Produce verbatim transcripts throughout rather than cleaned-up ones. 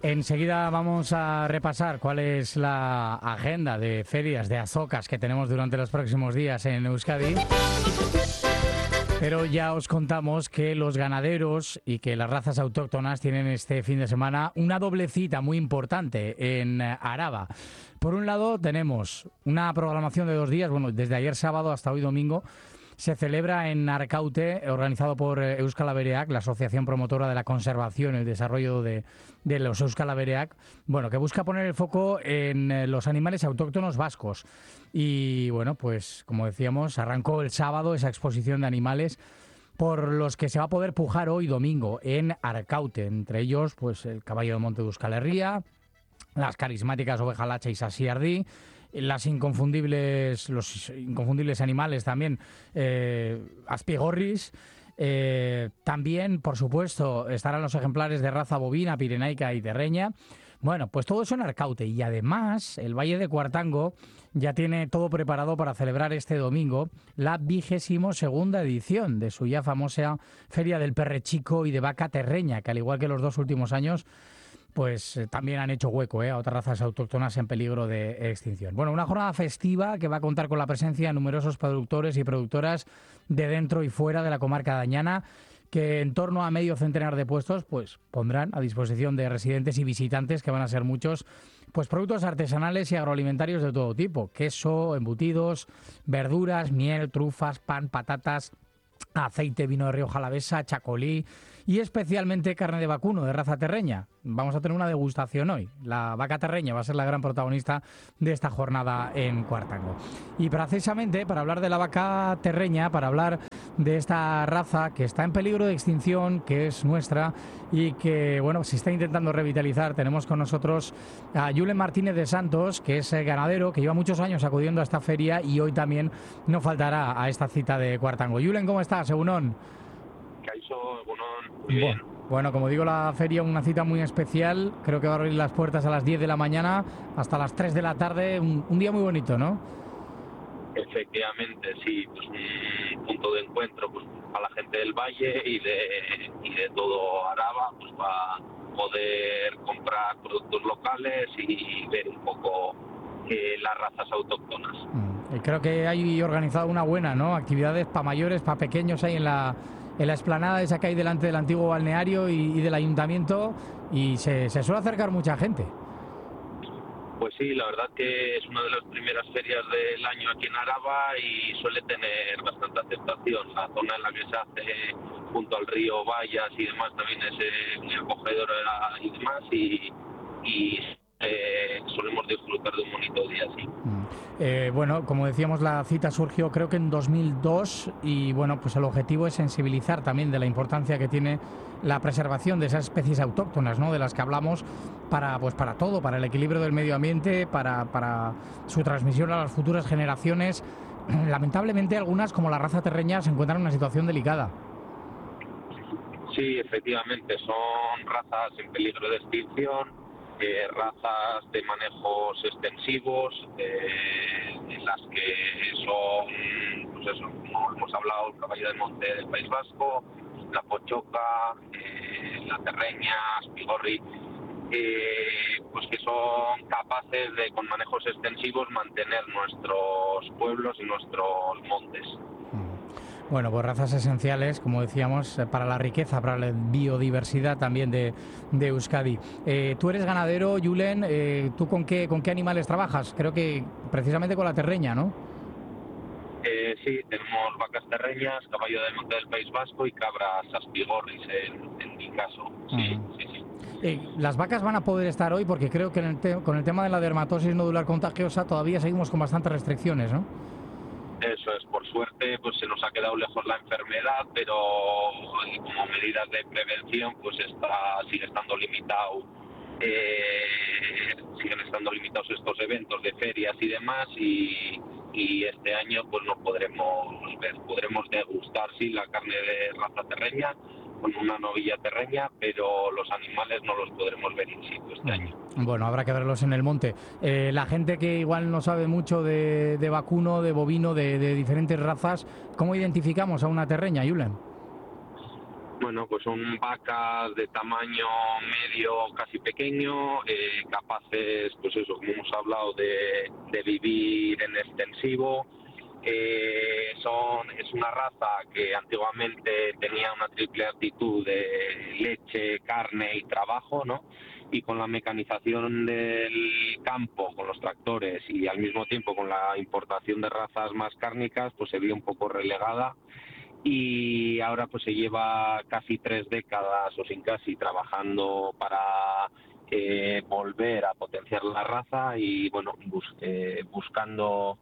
Enseguida vamos a repasar cuál es la agenda de ferias, de azocas que tenemos durante los próximos días en Euskadi. Pero ya os contamos que los ganaderos y que las razas autóctonas tienen este fin de semana una doble cita muy importante en Araba. Por un lado tenemos una programación de dos días, bueno, desde ayer sábado hasta hoy domingo. Se celebra en Arkaute, organizado por Euskal Abereak, la asociación promotora de la conservación y el desarrollo de, de los Euskal Abereak, bueno, que busca poner el foco en los animales autóctonos vascos. Y bueno, pues como decíamos, arrancó el sábado esa exposición de animales por los que se va a poder pujar hoy domingo en Arkaute. Entre ellos, pues el caballo de monte de Euskal Herria, las carismáticas oveja lacha y sasiardí, las inconfundibles, los inconfundibles animales también, eh, aspigorris. Eh, también, por supuesto, estarán los ejemplares de raza bovina, pirenaica y terreña. Bueno, pues todo eso en Arkaute. Y además, el Valle de Cuartango ya tiene todo preparado para celebrar este domingo la vigésimo segunda edición de su ya famosa Feria del Perrechico y de Vaca Terreña, que al igual que los dos últimos años, pues eh, también han hecho hueco eh, a otras razas autóctonas en peligro de extinción. Bueno, una jornada festiva que va a contar con la presencia de numerosos productores y productoras de dentro y fuera de la comarca de Añana, que en torno a medio centenar de puestos pues pondrán a disposición de residentes y visitantes, que van a ser muchos, pues productos artesanales y agroalimentarios de todo tipo: queso, embutidos, verduras, miel, trufas, pan, patatas, aceite, vino de Rioja Alavesa, chacolí y especialmente carne de vacuno de raza terreña. Vamos a tener una degustación hoy. La vaca terreña va a ser la gran protagonista de esta jornada en Cuartango. Y precisamente para hablar de la vaca terreña, para hablar de esta raza que está en peligro de extinción, que es nuestra y que, bueno, se está intentando revitalizar, tenemos con nosotros a Julen Martínez de Santos, que es ganadero, que lleva muchos años acudiendo a esta feria y hoy también no faltará a esta cita de Cuartango. Julen, ¿cómo estás? Egunon. Caixo, egunon, muy bien. Bueno, bueno, como digo, la feria, una cita muy especial. Creo que va a abrir las puertas a las diez de la mañana hasta las tres de la tarde. Un, un día muy bonito, ¿no? Efectivamente, sí, pues un punto de encuentro pues para la gente del valle y de y de todo Araba, pues para poder comprar productos locales y ver un poco eh, las razas autóctonas. Mm, creo que hay organizado una buena, ¿no? Actividades para mayores, para pequeños ahí en la en la explanada esa que hay delante del antiguo balneario y, y del ayuntamiento, y se, se suele acercar mucha gente. Pues sí, la verdad que es una de las primeras ferias del año aquí en Araba y suele tener bastante aceptación. La zona en la que se hace junto al río Vallas y demás también es eh, muy acogedora y demás, y, y eh, solemos disfrutar de un bonito día así. Mm. Eh, bueno, como decíamos, la cita surgió creo que en dos mil dos y bueno, pues el objetivo es sensibilizar también de la importancia que tiene la preservación de esas especies autóctonas, ¿no?, de las que hablamos, para pues para todo, para el equilibrio del medio ambiente, para, para su transmisión a las futuras generaciones. Lamentablemente algunas, como la raza terreña, se encuentran en una situación delicada. Sí, efectivamente, son razas en peligro de extinción. Eh, razas de manejos extensivos, eh, en las que son, pues eso, como hemos hablado, el caballo de monte del País Vasco, la pochoca, eh, la terreña, aspigorri, eh, pues que son capaces de, con manejos extensivos, mantener nuestros pueblos y nuestros montes. Bueno, pues razas esenciales, como decíamos, para la riqueza, para la biodiversidad también de, de Euskadi. Eh, tú eres ganadero, Julen, eh, ¿tú con qué, con qué animales trabajas? Creo que precisamente con la terreña, ¿no? Eh, sí, tenemos vacas terreñas, caballo de monte del País Vasco y cabras aspigorris en, en mi caso. Sí, uh-huh. sí, sí. Eh, las vacas van a poder estar hoy porque creo que en el te- con el tema de la dermatosis nodular contagiosa todavía seguimos con bastantes restricciones, ¿no? Eso es, por suerte pues se nos ha quedado lejos la enfermedad, pero como medidas de prevención pues está sigue estando limitado, eh, siguen estando limitados estos eventos de ferias y demás, y, y este año pues no podremos ver, podremos degustar sí la carne de raza terreña con una novilla terreña, pero los animales no los podremos ver in situ este año. Bueno, habrá que verlos en el monte. Eh, la gente que igual no sabe mucho de, de vacuno, de bovino, de, de diferentes razas, ¿cómo identificamos a una terreña, Julen? Bueno, bueno, pues son vacas de tamaño medio, casi pequeño, eh, capaces, pues eso, como hemos hablado, de, de vivir en extensivo. Eh, son, es una raza que antiguamente tenía una triple actitud de leche, carne y trabajo, ¿no? Y con la mecanización del campo, con los tractores y al mismo tiempo con la importación de razas más cárnicas, pues se vio un poco relegada. Y ahora pues se lleva casi tres décadas o sin casi trabajando para eh, volver a potenciar la raza y bueno, bus eh, buscando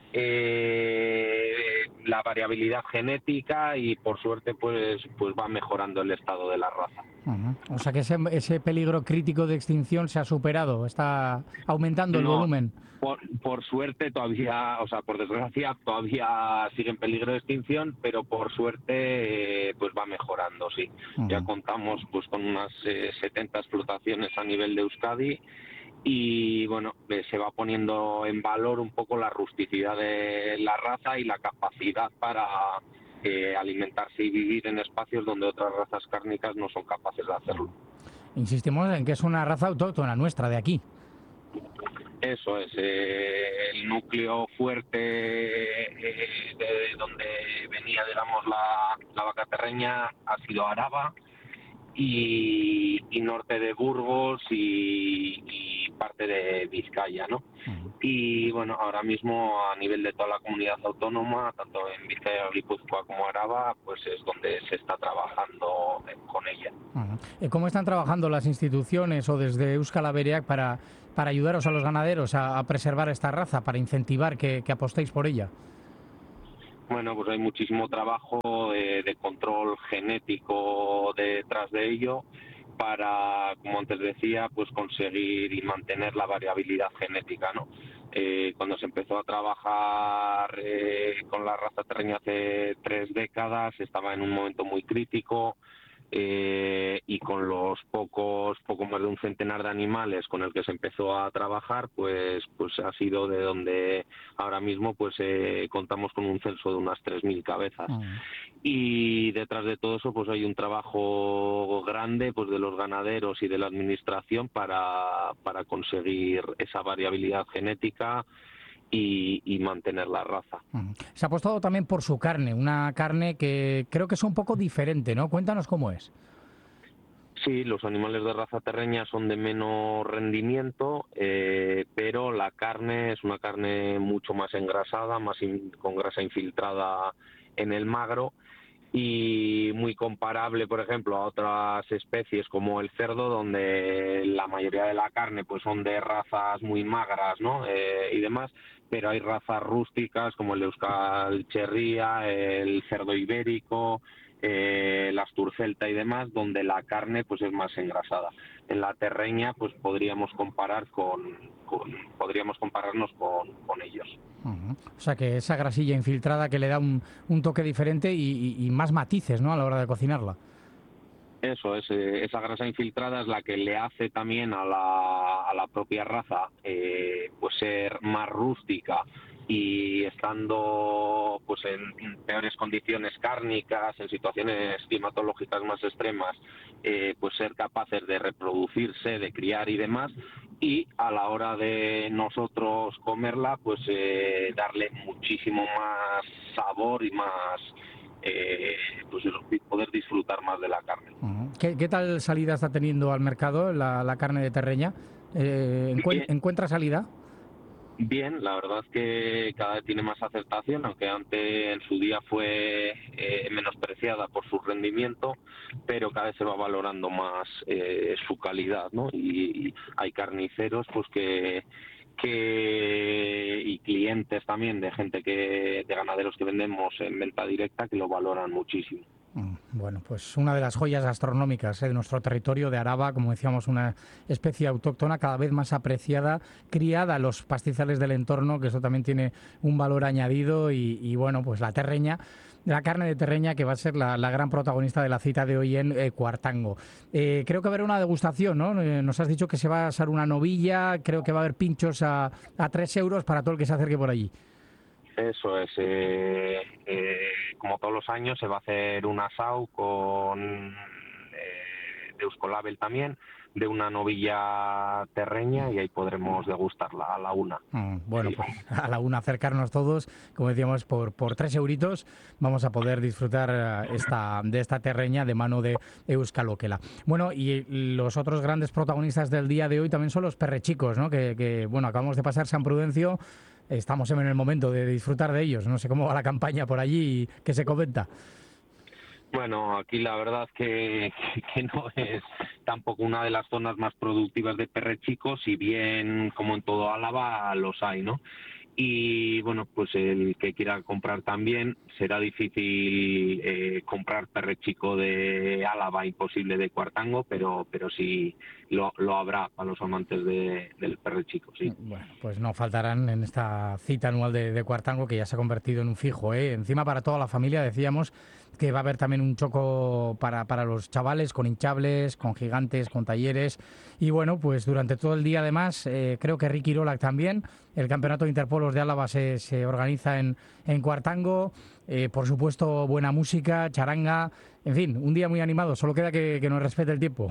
eh, la variabilidad genética y por suerte pues pues va mejorando el estado de la raza. Uh-huh. O sea que ese, ese peligro crítico de extinción se ha superado, está aumentando el No, volumen. Por, por suerte todavía, o sea, por desgracia todavía sigue en peligro de extinción, pero por suerte eh, pues va mejorando, sí. Uh-huh. Ya contamos pues con unas eh, setenta explotaciones a nivel de Euskadi y bueno, eh, se va poniendo en valor un poco la rusticidad de la raza y la capacidad para eh, alimentarse y vivir en espacios donde otras razas cárnicas no son capaces de hacerlo. Insistimos en que es una raza autóctona nuestra de aquí. Eso es, eh, el núcleo fuerte eh, de donde venía, digamos, la, la vaca terreña ha sido Araba y, y norte de Burgos y, y parte de Vizcaya, ¿no? Uh-huh. Y bueno, ahora mismo a nivel de toda la comunidad autónoma, tanto en Vizcaya, Guipúzcoa como Araba, pues es donde se está trabajando con ella. Uh-huh. ¿Cómo están trabajando las instituciones o desde Euskal Abereak para, para ayudaros a los ganaderos a, a preservar esta raza, para incentivar que, que apostéis por ella? Bueno, pues hay muchísimo trabajo de, de control genético detrás de ello para, como antes decía, pues conseguir y mantener la variabilidad genética, ¿no? Eh, cuando se empezó a trabajar eh, con la raza terreña hace tres décadas, estaba en un momento muy crítico. Eh, y con los pocos, poco más de un centenar de animales con el que se empezó a trabajar, pues pues ha sido de donde ahora mismo pues eh, contamos con un censo de unas tres mil cabezas. Uh-huh. Y detrás de todo eso pues hay un trabajo grande pues de los ganaderos y de la administración para, para conseguir esa variabilidad genética Y, y mantener la raza. Uh-huh. Se ha apostado también por su carne, una carne que creo que es un poco diferente, ¿no? Cuéntanos cómo es. Sí, los animales de raza terreña son de menos rendimiento, eh, pero la carne es una carne mucho más engrasada, más in, con grasa infiltrada en el magro y muy comparable, por ejemplo, a otras especies como el cerdo, donde la mayoría de la carne pues son de razas muy magras, ¿no? Eh, y demás, pero hay razas rústicas como el Euskal Cherría, el cerdo ibérico, eh, el Astur celta y demás, donde la carne pues es más engrasada. En la terreña pues podríamos comparar con, con podríamos compararnos con, con ellos. Uh-huh. O sea que esa grasilla infiltrada que le da un, un toque diferente y, y, y más matices, ¿no?, a la hora de cocinarla. Eso es, eh, esa grasa infiltrada es la que le hace también a la, a la propia raza eh, pues ser más rústica y estando pues en, en peores condiciones cárnicas, en situaciones climatológicas más extremas, eh, pues ser capaces de reproducirse, de criar y demás, y a la hora de nosotros comerla pues eh, darle muchísimo más sabor y más Eh, pues eso, poder disfrutar más de la carne. Uh-huh. ¿Qué, ¿Qué tal salida está teniendo al mercado la, la carne de terreña? Eh, ¿encu- ¿Encuentra salida? Bien, la verdad es que cada vez tiene más aceptación, aunque antes en su día fue eh, menospreciada por su rendimiento, pero cada vez se va valorando más eh, su calidad, ¿no? Y, y hay carniceros pues que que y clientes también de gente que de ganaderos que vendemos en venta directa que lo valoran muchísimo. Bueno, pues una de las joyas gastronómicas, ¿eh?, de nuestro territorio de Araba, como decíamos, una especie autóctona cada vez más apreciada, criada a los pastizales del entorno, que eso también tiene un valor añadido y, y bueno, pues la terreña, la carne de terreña que va a ser la, la gran protagonista de la cita de hoy en eh, Cuartango. Eh, creo que va a haber una degustación, ¿no? Eh, nos has dicho que se va a asar una novilla, creo que va a haber pinchos a, a tres euros para todo el que se acerque por allí. Eso es, eh, eh, como todos los años se va a hacer un asado con eh, de Euskolabel también, de una novilla terreña, y ahí podremos degustarla a la una. Mm, bueno, pues a la una acercarnos todos, como decíamos, por, por tres euritos vamos a poder disfrutar esta, de esta terreña de mano de Euskal Okela. Bueno, y los otros grandes protagonistas del día de hoy también son los perrechicos, ¿no? Que, que bueno, acabamos de pasar San Prudencio. Estamos en el momento de disfrutar de ellos. No sé cómo va la campaña por allí y qué se comenta. Bueno, aquí la verdad que, que no es tampoco una de las zonas más productivas de perrechicos, si bien como en todo Álava los hay, ¿no? Y bueno, pues el que quiera comprar también, será difícil eh, comprar perrechico de Álava, imposible de Cuartango, pero pero sí lo, lo habrá para los amantes de, del perrechico, sí. Bueno, pues no faltarán en esta cita anual de, de Cuartango, que ya se ha convertido en un fijo, ¿eh? Encima para toda la familia decíamos que va a haber también un choco para, para los chavales, con hinchables, con gigantes, con talleres. Y bueno, pues durante todo el día además, eh, creo que Ricky Rolac también, el Campeonato de Interpolos de Álava se, se organiza en, en Cuartango. Eh, por supuesto, buena música, charanga, en fin, un día muy animado. Solo queda que, que nos respete el tiempo.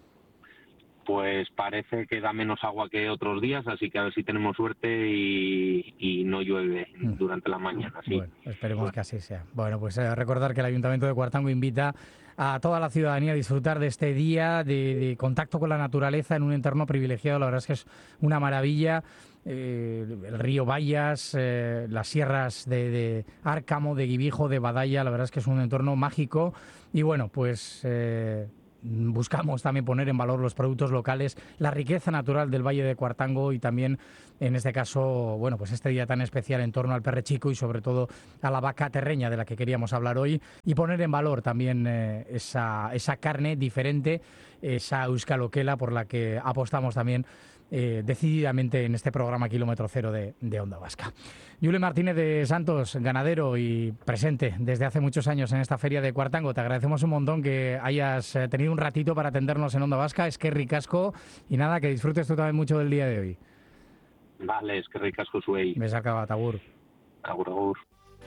Pues parece que da menos agua que otros días, así que a ver si tenemos suerte y, y no llueve durante la mañana. ¿Sí? Bueno, esperemos bueno. que así sea. Bueno, pues eh, recordar que el Ayuntamiento de Cuartango invita a toda la ciudadanía a disfrutar de este día de, de contacto con la naturaleza en un entorno privilegiado. La verdad es que es una maravilla. Eh, el río Bayas, eh, las sierras de, de Árcamo, de Guibijo, de Badalla, la verdad es que es un entorno mágico. Y bueno, pues... Eh, buscamos también poner en valor los productos locales, la riqueza natural del Valle de Cuartango y también, en este caso, bueno, pues este día tan especial en torno al perrechico y sobre todo a la vaca terreña de la que queríamos hablar hoy, y poner en valor también eh, esa, esa carne diferente, esa Euskal Okela por la que apostamos también Eh, decididamente en este programa Kilómetro Cero de, de Onda Vasca. Julen Martínez de Santos, ganadero y presente desde hace muchos años en esta feria de Cuartango. Te agradecemos un montón que hayas tenido un ratito para atendernos en Onda Vasca. Es que ricasco y nada, que disfrutes tú también mucho del día de hoy. Vale, es que ricasco zuei. Besarka bat, agur. Agur, agur.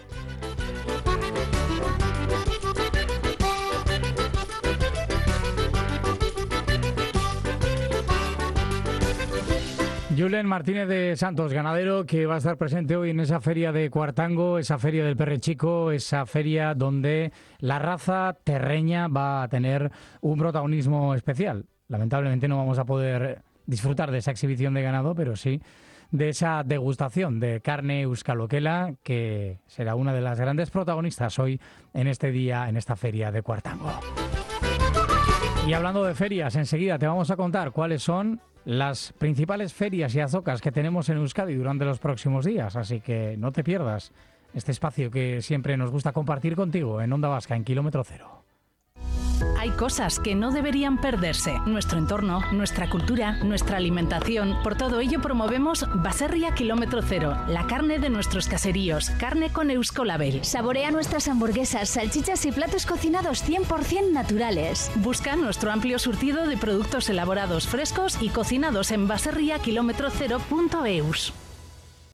Julen Martínez de Santos, ganadero, que va a estar presente hoy en esa feria de Cuartango, esa feria del perrechico, esa feria donde la raza terreña va a tener un protagonismo especial. Lamentablemente no vamos a poder disfrutar de esa exhibición de ganado, pero sí de esa degustación de carne Euskal Okela, que será una de las grandes protagonistas hoy en este día, en esta feria de Cuartango. Y hablando de ferias, enseguida te vamos a contar cuáles son las principales ferias y azocas que tenemos en Euskadi durante los próximos días, así que no te pierdas este espacio que siempre nos gusta compartir contigo en Onda Vasca, en Kilómetro Cero. Hay cosas que no deberían perderse. Nuestro entorno, nuestra cultura, nuestra alimentación. Por todo ello promovemos Baserria Kilómetro Cero, la carne de nuestros caseríos, carne con Euskolabel. Saborea nuestras hamburguesas, salchichas y platos cocinados cien por ciento naturales. Busca nuestro amplio surtido de productos elaborados frescos y cocinados en baserria kilómetro cero punto eus.